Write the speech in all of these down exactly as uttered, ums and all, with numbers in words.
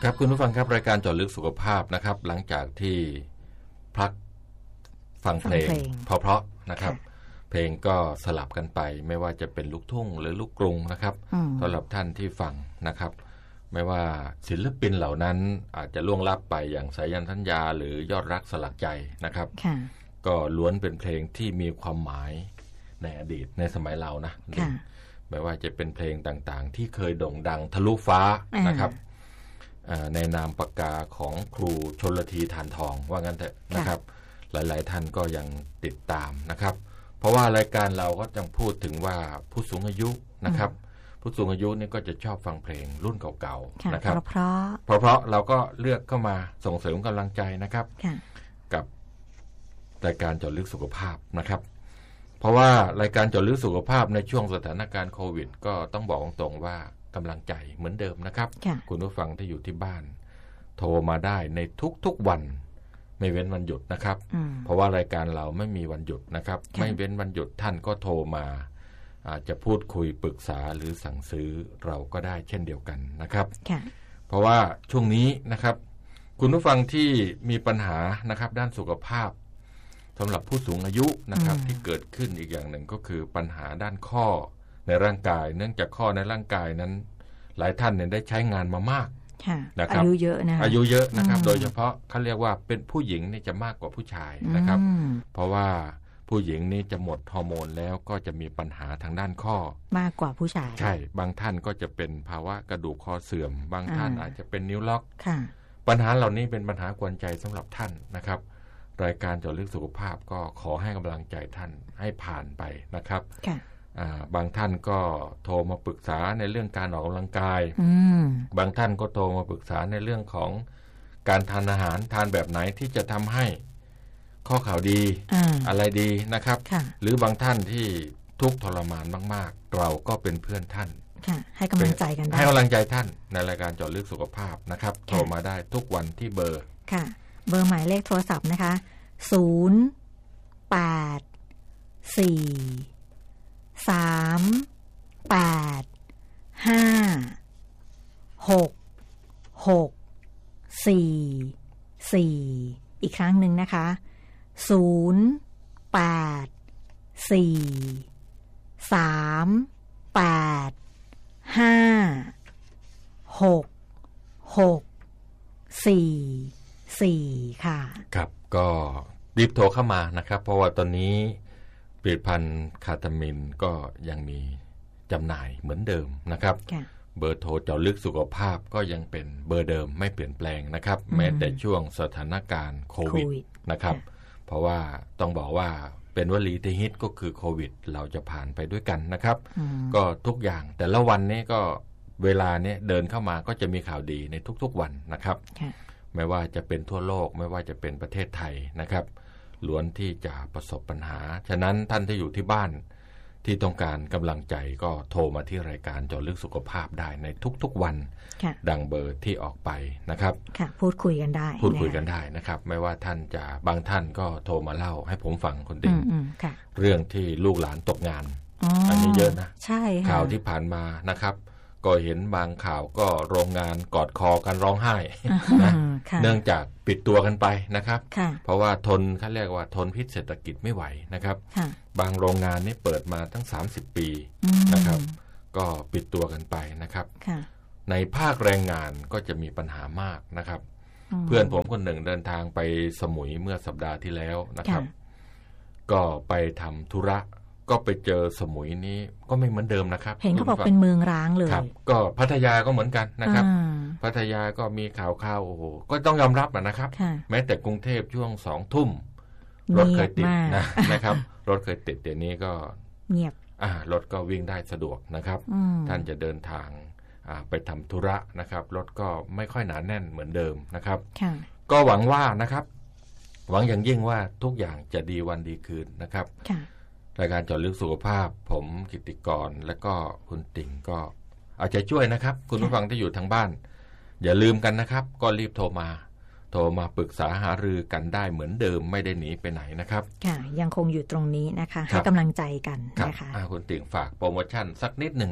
ครับคุณผู้ฟังครับรายการเจาะลึกสุขภาพนะครับหลังจากที่พักฟังเพลงเพราะๆนะครับเพลงก็สลับกันไปไม่ว่าจะเป็นลูกทุ่งหรือลูกกรุงนะครับสำหรับท่านที่ฟังนะครับไม่ว่าศิลปินเหล่านั้นอาจจะล่วงลับไปอย่างสายันสัญญาหรือยอดรักสลักใจนะครับก็ล้วนเป็นเพลงที่มีความหมายในอดีตในสมัยเรานะไม่ว่าจะเป็นเพลงต่างๆที่เคยโด่งดังทะลุฟ้านะครับในนามปากกาของครูชลธีฐานทองว่างั้นเถอะนะครับหลายๆท่านก็ยังติดตามนะครับเพราะว่ารายการเราก็จะพูดถึงว่าผู้สูงอายุนะครับผู้สูงอายุนี่ก็จะชอบฟังเพลงรุ่นเก่าๆนะครับเพราะเพราะเพราะเราก็เลือกเข้ามาส่งเสริมกำลังใจนะครับกับรายการเจาะลึกสุขภาพนะครับเพราะว่ารายการเจาะลึกสุขภาพในช่วงสถานการณ์โควิดก็ต้องบอกตรงๆว่ากำลังใจเหมือนเดิมนะครับคุณผู้ฟังที่อยู่ที่บ้านโทรมาได้ในทุกๆวันไม่เว้นวันหยุดนะครับเพราะว่ารายการเราไม่มีวันหยุดนะครับไม่เว้นวันหยุดท่านก็โทรมาอาจจะพูดคุยปรึกษาหรือสั่งซื้อเราก็ได้เช่นเดียวกันนะครับเพราะว่าช่วงนี้นะครับคุณผู้ฟังที่มีปัญหานะครับด้านสุขภาพสำหรับผู้สูงอายุนะครับที่เกิดขึ้นอีกอย่างหนึ่งก็คือปัญหาด้านข้อในร่างกายเนื่องจากข้อในร่างกายนั้นหลายท่านเนี่ยได้ใช้งานมามากนะครับอายุเยอะนะอายุเยอะนะครับโดยเฉพาะเขาเรียกว่าเป็นผู้หญิงนี่จะมากกว่าผู้ชายนะครับเพราะว่าผู้หญิงนี่จะหมดฮอร์โมนแล้วก็จะมีปัญหาทางด้านข้อมากกว่าผู้ชายใช่บางท่านก็จะเป็นภาวะกระดูกคอเสื่อมบางท่านอาจจะเป็นนิ้วล็อกปัญหาเหล่านี้เป็นปัญหากวนใจสำหรับท่านนะครับรายการเจาะลึกสุขภาพก็ขอให้กำลังใจท่านให้ผ่านไปนะครับบางท่านก็โทรมาปรึกษาในเรื่องการออกกำลังกายบางท่านก็โทรมาปรึกษาในเรื่องของการทานอาหารทานแบบไหนที่จะทำให้ข้อข่าวดีออะไรดีนะครับหรือบางท่านที่ทุกข์ทรมานมากๆเราก็เป็นเพื่อนท่านให้กำลังใจกันได้ให้กำลังใจท่านในรายการเจาะลึกสุขภาพนะครับโทรมาได้ทุกวันที่เบอร์ค่ะเบอร์หมายเลขโทรศัพท์นะคะศูนย์ แปด สี่ สาม แปด ห้า หก หก สี่ สี่อีกครั้งหนึ่งนะคะศูนย์ แปด สี่ สาม แปด ห้า หก หก สี่ สี่ค่ะครับก็รีบโทรเข้ามานะครับเพราะว่าตอนนี้ผลิตภัณฑ์คาทามินก็ยังมีจำหน่ายเหมือนเดิมนะครับเบอร์โทรเจาะลึกสุขภาพก็ยังเป็นเบอร์เดิมไม่เปลี่ยนแปลงนะครับแม้แต่ช่วงสถานการณ์โควิดนะครับเพราะว่าต้องบอกว่าเป็นวลีที่ฮิตก็คือโควิดเราจะผ่านไปด้วยกันนะครับก็ทุกอย่างแต่ละวันนี้ก็เวลานี้เดินเข้ามาก็จะมีข่าวดีในทุกๆวันนะครับไม่ว่าจะเป็นทั่วโลกไม่ว่าจะเป็นประเทศไทยนะครับล้วนที่จะประสบปัญหาฉะนั้นท่านที่อยู่ที่บ้านที่ต้องการกำลังใจก็โทรมาที่รายการเจาะลึกสุขภาพได้ในทุกๆวันดังเบอร์ที่ออกไปนะครับค่ะพูดคุยกันได้พูดคุยกันได้นะครับไม่ว่าท่านจะบางท่านก็โทรมาเล่าให้ผมฟังคนติงเรื่องที่ลูกหลานตกงาน อ, อันนี้เยอะนะใช่ข่าวที่ผ่านมานะครับก็เห็นบางข่าวก็โรงงานกอดคอกันร้องไห้นะเนื่องจากปิดตัวกันไปนะครับเพราะว่าทนเขาเรียกว่าทนพิษเศรษฐกิจไม่ไหวนะครับบางโรงงานนี่เปิดมาตั้งสามสิบปีนะครับก็ปิดตัวกันไปนะครับในภาคแรงงานก็จะมีปัญหามากนะครับเพื่อนผมคนหนึ่งเดินทางไปสมุยเมื่อสัปดาห์ที่แล้วนะครับก็ไปทำธุระก็ไปเจอสมุยนี้ก็ไม่เหมือนเดิมนะครับเห็นเขาบอกเป็นเมืองร้างเลยก็พัทยาก็เหมือนกันนะครับพัทยาก็มีข่าวข่าวโอ้โหก็ต้องยอมรับนะครับแม้แต่กรุงเทพช่วงสองทุ่มรถเคยติดนะนะครับรถเคยติดเดี๋ยวนี้ก็เงียบอ่ารถก็วิ่งได้สะดวกนะครับท่านจะเดินทางไปทำธุระนะครับรถก็ไม่ค่อยหนาแน่นเหมือนเดิมนะครับก็หวังว่านะครับหวังอย่างยิ่งว่าทุกอย่างจะดีวันดีคืนนะครับรายการเจาะลึกสุขภาพผมกิตติกรและก็คุณติ่งก็เอาใจช่วยนะครับคุณผู้ฟังที่อยู่ทางบ้านอย่าลืมกันนะครับก็รีบโทรมาโทรมาปรึกษาหารือกันได้เหมือนเดิมไม่ได้หนีไปไหนนะครับค่ะยังคงอยู่ตรงนี้นะคะให้กำลังใจกันนะคะคุณติ่งฝากโปรโมชั่นสักนิดหนึ่งครับ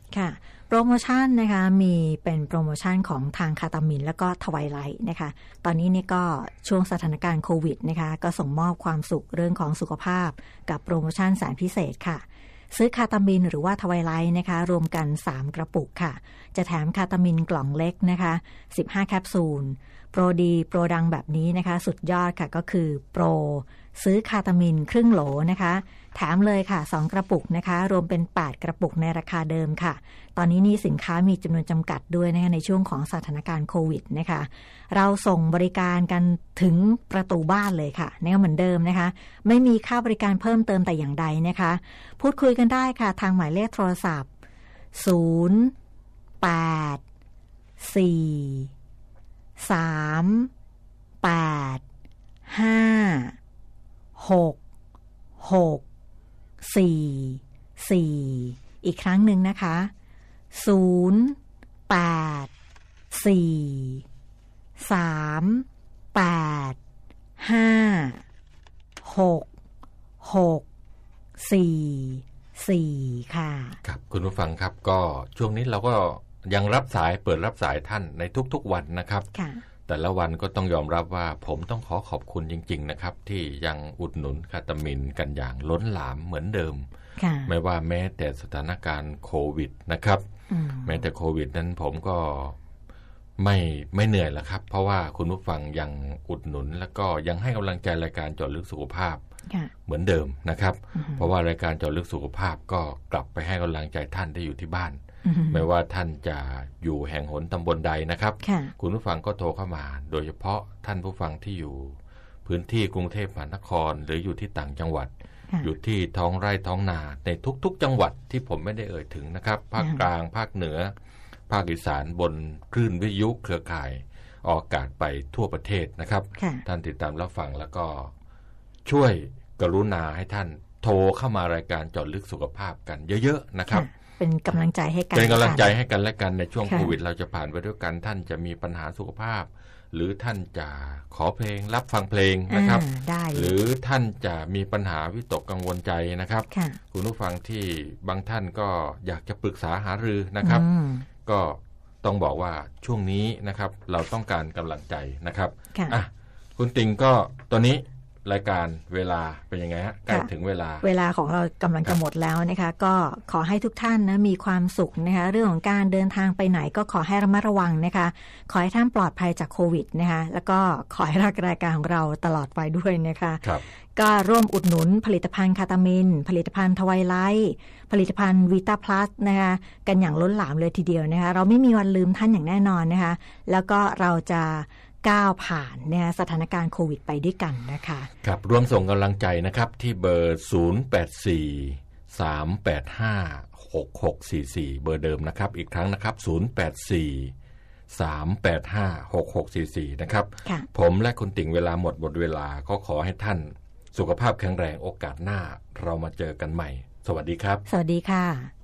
ค่ะโปรโมชั่นนะคะมีเป็นโปรโมชั่นของทางคาตามินแล้วก็ทวายไลท์นะคะตอนนี้นี่ก็ช่วงสถานการณ์โควิดนะคะก็ส่งมอบความสุขเรื่องของสุขภาพกับโปรโมชั่นแสนพิเศษค่ะซื้อคาตามินหรือว่าทวายไลท์นะคะรวมกันสามกระปุกค่ะจะแถมคาตามินกล่องเล็กนะคะสิบห้าแคปซูลโปรดีโปรดังแบบนี้นะคะสุดยอดค่ะก็คือโปรซื้อคาตามินครึ่งโหลนะคะแถมเลยค่ะสองกระปุกนะคะรวมเป็นแปดกระปุกในราคาเดิมค่ะตอนนี้นี่สินค้ามีจำนวนจำกัดด้วยนะคะในช่วงของสถานการณ์โควิดนะคะเราส่งบริการกันถึงประตูบ้านเลยค่ะนี่ก็เหมือนเดิมนะคะไม่มีค่าบริการเพิ่มเติมแต่อย่างใดนะคะพูดคุยกันได้ค่ะทางหมายเลขโทรศัพท์ศูนย์ แปด สี่ สาม แปด ห้า หก หก สี่ สี่ อีกครั้งหนึ่งนะคะศูนย์ แปด สี่ สาม แปด ห้า หก หก สี่ สี่ ค่ะครับคุณผู้ฟังครับก็ช่วงนี้เราก็ยังรับสายเปิดรับสายท่านในทุกๆวันนะครับค่ะแต่ละวันก็ต้องยอมรับว่าผมต้องขอขอบคุณจริงๆนะครับที่ยังอุดหนุนคาตามินกันอย่างล้นหลามเหมือนเดิมไม่ว่าแม้แต่สถานการณ์โควิดนะครับแม้แต่โควิดนั้นผมก็ไม่ไม่เหนื่อยแล้วครับเพราะว่าคุณผู้ฟังยังอุดหนุนแล้วก็ยังให้กำลังใจรายการเจาะลึกสุขภาพเหมือนเดิมนะครับเพราะว่ารายการเจาะลึกสุขภาพก็กลับไปให้กำลังใจท่านได้อยู่ที่บ้านไม่ว่าท่านจะอยู่แห่งหนตำบลใดนะครับคุณผู้ฟังก็โทรเข้ามาโดยเฉพาะท่านผู้ฟังที่อยู่พื้นที่กรุงเทพมหานครหรืออยู่ที่ต่างจังหวัดอยู่ที่ท้องไร่ท้องนาในทุกๆจังหวัดที่ผมไม่ได้เอ่ยถึงนะครับภาคกลางภาคเหนือภาคอีสานบนคลื่นวิทยุเครือข่ายออกอากาศไปทั่วประเทศนะครับท่านติดตามรับฟังแล้วก็ช่วยกรุณาให้ท่านโทรเข้ามารายการเจาะลึกสุขภาพกันเยอะๆนะครับเป็นกำลังใจให้กันเป็นกำลังใจให้กันและกันในช่วงโควิดเราจะผ่านไปด้วยกันท่านจะมีปัญหาสุขภาพหรือท่านจะขอเพลงรับฟังเพลงนะครับหรือท่านจะมีปัญหาวิตกกังวลใจนะครับคุณผู้ฟังที่บางท่านก็อยากจะปรึกษาหารือนะครับก็ต้องบอกว่าช่วงนี้นะครับเราต้องการกำลังใจนะครับอ่ะคุณติงก็ตอนนี้รายการเวลาเป็นยังไงฮะใกล้ถึงเวลาเวลาของเรากำลังจะหมดแล้วนะคะก็ขอให้ทุกท่านนะมีความสุขนะคะเรื่องของการเดินทางไปไหนก็ขอให้ระมัดระวังนะคะขอให้ท่านปลอดภัยจากโควิดนะคะแล้วก็ขอให้รักรายการของเราตลอดไปด้วยนะคะก็ร่วมอุดหนุนผลิตภัณฑ์คาตามินผลิตภัณฑ์ทวายไลท์ผลิตภัณฑ์วีตาพลัสนะคะกันอย่างล้นหลามเลยทีเดียวนะคะเราไม่มีวันลืมท่านอย่างแน่นอนนะคะแล้วก็เราจะก้าวผ่านเนี่ยสถานการณ์โควิดไปด้วยกันนะคะครับร่วมส่งกำลังใจนะครับที่เบอร์ศูนย์ แปด สี่ สาม แปด ห้า หก หก สี่ สี่เบอร์เดิมนะครับอีกครั้งนะครับศูนย์ แปด สี่ สาม แปด ห้า หก หก สี่ สี่นะครับผมและคุณติ่งเวลาหมดหมดเวลาก็ขอให้ท่านสุขภาพแข็งแรงโอกาสหน้าเรามาเจอกันใหม่สวัสดีครับสวัสดีค่ะ